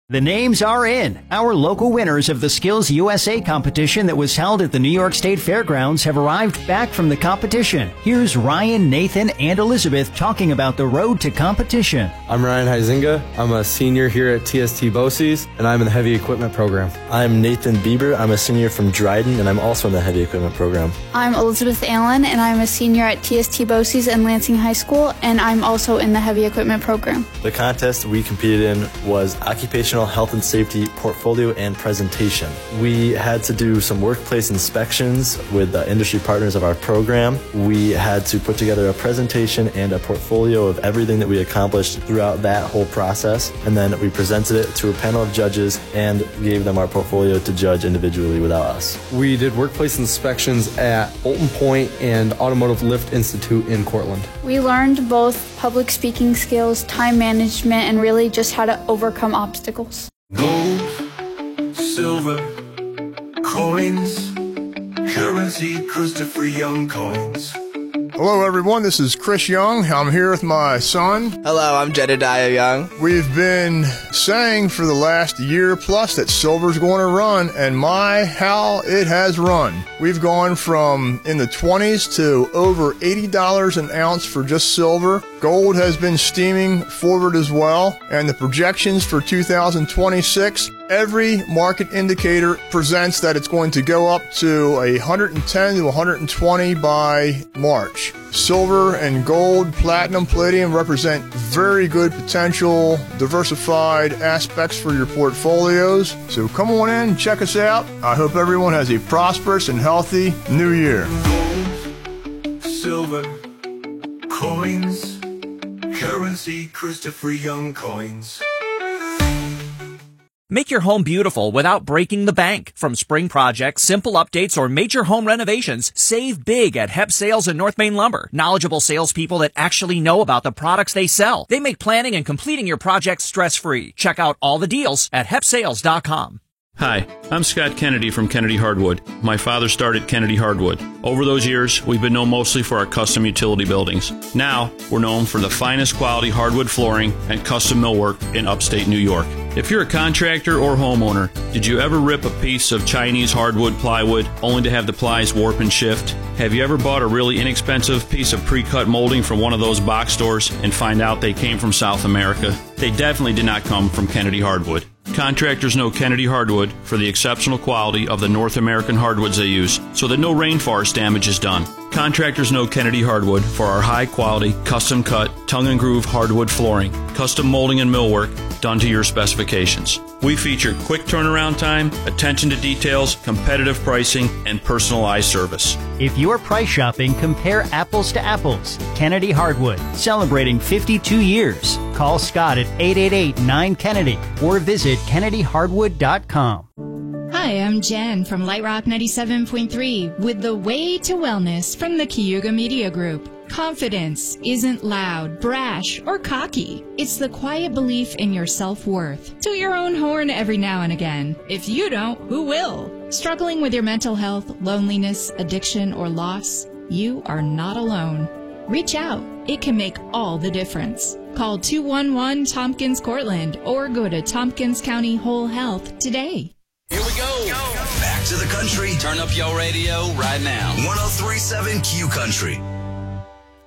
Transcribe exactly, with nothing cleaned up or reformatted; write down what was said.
The names are in. Our local winners of the Skills U S A competition that was held at the New York State Fairgrounds have arrived back from the competition. Here's Ryan, Nathan, and Elizabeth talking about the road to competition. I'm Ryan Huizinga. I'm a senior here at T S T BOCES, and I'm in the heavy equipment program. I'm Nathan Bieber. I'm a senior from Dryden, and I'm also in the heavy equipment program. I'm Elizabeth Allen, and I'm a senior at T S T BOCES and Lansing High School, and I'm also in the heavy equipment program. The contest we competed in was occupational health and safety portfolio and presentation. We had to do some workplace inspections with the industry partners of our program. We had to put together a presentation and a portfolio of everything that we accomplished throughout that whole process, and then we presented it to a panel of judges and gave them our portfolio to judge individually without us. We did workplace inspections at Bolton Point and Automotive Lift Institute in Cortland. We learned both public speaking skills, time management, and really just how to overcome obstacles. Gold, silver, coins, currency, Christopher Young coins. Hello everyone, this is Chris Young. I'm here with my son. Hello, I'm Jedediah Young. We've been saying for the last year plus that silver's going to run, and my, how it has run. We've gone from in the twenties to over eighty dollars an ounce for just silver. Gold has been steaming forward as well, and the projections for two thousand twenty-six, every market indicator presents that it's going to go up to one hundred ten to one hundred twenty by March. Silver and gold, platinum, palladium represent very good potential diversified aspects for your portfolios. So come on in and check us out. I hope everyone has a prosperous and healthy new year. Gold, silver, coins, currency, Christopher Young coins. Make your home beautiful without breaking the bank. From spring projects, simple updates, or major home renovations, save big at Hep Sales and North Main Lumber. Knowledgeable salespeople that actually know about the products they sell. They make planning and completing your projects stress-free. Check out all the deals at hep sales dot com. Hi, I'm Scott Kennedy from Kennedy Hardwood. My father started Kennedy Hardwood. Over those years, we've been known mostly for our custom utility buildings. Now, we're known for the finest quality hardwood flooring and custom millwork in upstate New York. If you're a contractor or homeowner, did you ever rip a piece of Chinese hardwood plywood only to have the plies warp and shift? Have you ever bought a really inexpensive piece of pre-cut molding from one of those box stores and find out they came from South America? They definitely did not come from Kennedy Hardwood. Contractors know Kennedy Hardwood for the exceptional quality of the North American hardwoods they use, so that no rainforest damage is done. Contractors know Kennedy Hardwood for our high-quality, custom-cut, tongue-and-groove hardwood flooring, custom molding and millwork done to your specifications. We feature quick turnaround time, attention to details, competitive pricing, and personalized service. If you're price shopping, compare apples to apples. Kennedy Hardwood, celebrating fifty-two years. Call Scott at eight eight eight, nine Kennedy or visit kennedy hardwood dot com. Hi, I'm Jen from Light Rock ninety-seven point three with The Way to Wellness from the Cayuga Media Group. Confidence isn't loud, brash, or cocky. It's the quiet belief in your self-worth. Toot your own horn every now and again. If you don't, who will? Struggling with your mental health, loneliness, addiction, or loss? You are not alone. Reach out. It can make all the difference. Call two one one Tompkins Cortland or go to Tompkins County Whole Health today. Here we go. go. Back to the country. Turn up your radio right now. one oh three point seven Q Country.